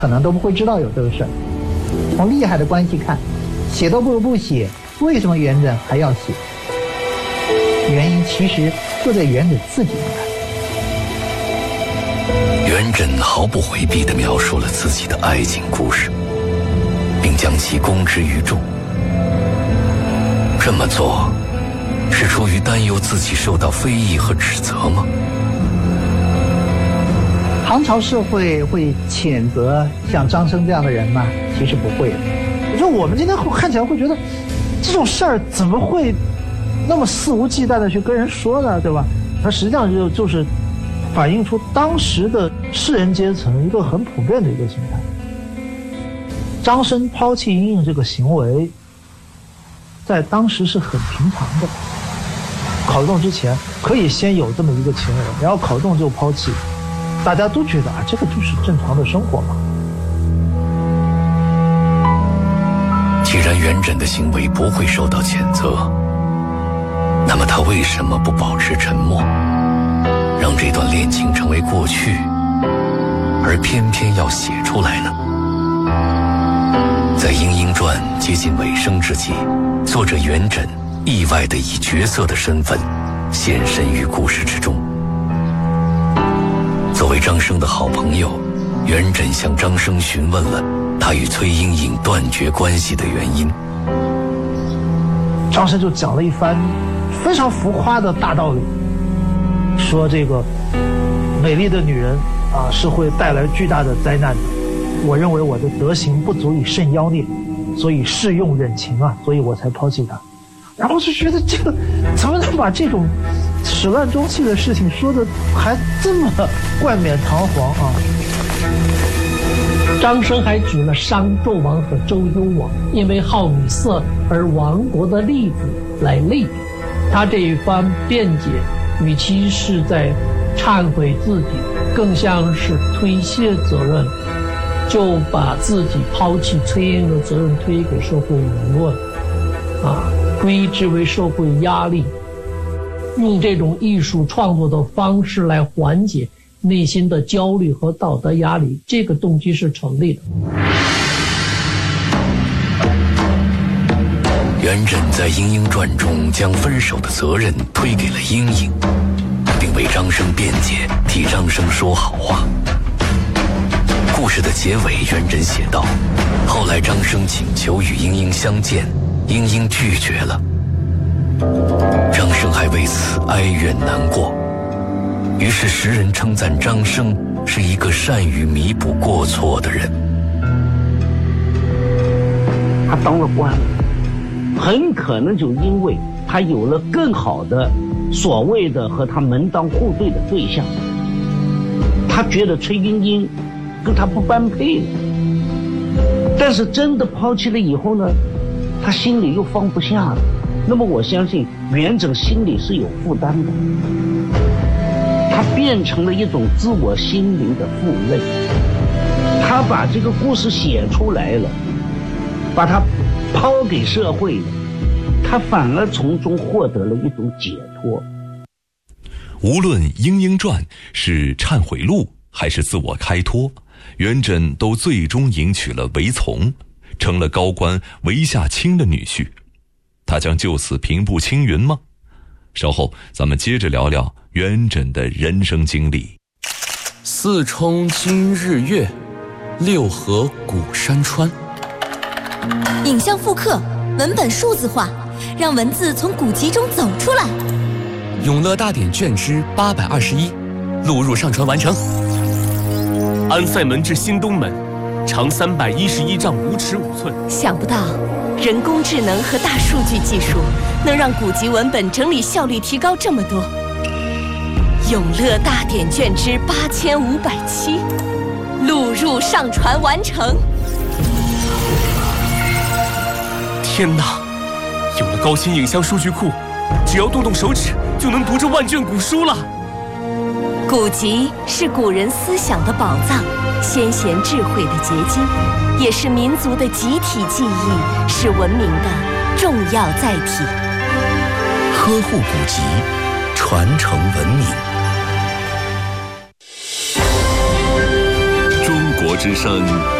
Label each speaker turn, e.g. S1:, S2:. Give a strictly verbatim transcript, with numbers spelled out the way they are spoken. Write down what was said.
S1: 可能都不会知道有这个事儿。从利害的关系看，写都不如不写，为什么元稹还要写？原因其实就在元稹自己那儿。
S2: 元稹毫不回避地描述了自己的爱情故事，并将其公之于众。这么做是出于担忧自己受到非议和指责吗？
S1: 唐朝社会会谴责像张生这样的人吗？其实不会的。就我们今天看起来会觉得，这种事儿怎么会那么肆无忌惮的去跟人说呢？对吧？它实际上就就是反映出当时的士人阶层一个很普遍的一个心态。张生抛弃莺莺这个行为，在当时是很平常的。考中之前可以先有这么一个情人，然后考中就抛弃。大家都觉得啊，这个就是正常的生活嘛。
S2: 既然元稹的行为不会受到谴责，那么他为什么不保持沉默，让这段恋情成为过去，而偏偏要写出来呢？在《莺莺传》接近尾声之际，作者元稹意外地以角色的身份现身于故事之中。作为张生的好朋友，元稹向张生询问了他与崔莺莺断绝关系的原因。
S1: 张生就讲了一番非常浮夸的大道理，说这个美丽的女人啊是会带来巨大的灾难的。我认为我的德行不足以胜妖孽，所以适用忍情啊，所以我才抛弃她。然后就觉得这个怎么能把这种始乱终弃的事情说的还这么冠冕堂皇啊？
S3: 张生还举了商纣王和周幽王因为好女色而亡国的例子来类比。他这一番辩解，与其是在忏悔自己，更像是推卸责任，就把自己抛弃崔莺莺的责任推给社会舆论，啊，归之为社会压力，用这种艺术创作的方式来缓解内心的焦虑和道德压力，这个动机是成立的。
S2: 元稹在《莺莺传》中将分手的责任推给了莺莺，并为张生辩解，替张生说好话。故事的结尾，元稹写道：后来张生请求与莺莺相见，莺莺拒绝了，张生还为此哀怨难过。于是时人称赞张生是一个善于弥补过错的人。
S4: 他当了官，很可能就因为他有了更好的所谓的和他门当户对的对象，他觉得崔莺莺跟他不般配了。但是真的抛弃了以后呢，他心里又放不下了。那么我相信元稹心里是有负担的，他变成了一种自我心灵的负累。他把这个故事写出来了，把它抛给社会了，他反而从中获得了一种解脱。
S5: 无论《莺莺传》是忏悔录还是自我开脱，元稹都最终迎娶了韦丛，成了高官韦夏卿的女婿。他将就此平步青云吗？稍后咱们接着聊聊元稹的人生经历。
S6: 四冲今日月，六合古山川。
S7: 影像复刻，文本数字化，让文字从古籍中走出来。
S6: 永乐大典卷之八百二十一，录入上传完成。安塞门至新东门，长三百一十一丈五尺五寸。
S7: 想不到人工智能和大数据技术能让古籍文本整理效率提高这么多。永乐大典卷之八千五百七，录入上传完成。
S6: 天哪，有了高清影像数据库，只要动动手指就能读这万卷古书了。
S7: 古籍是古人思想的宝藏，先贤智慧的结晶，也是民族的集体记忆，是文明的重要载体。
S2: 呵护古籍，传承文明。
S5: 中国
S8: 之声。